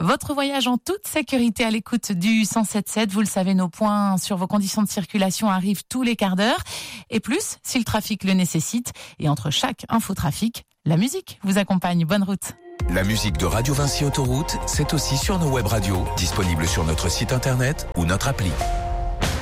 Votre voyage en toute sécurité à l'écoute du 107.7. Vous le savez, nos points sur vos conditions de circulation arrivent tous les quarts d'heure. Et plus, si le trafic le nécessite. Et entre chaque infotrafic, la musique vous accompagne. Bonne route. La musique de Radio Vinci Autoroute, c'est aussi sur nos web radios, disponibles sur notre site internet ou notre appli.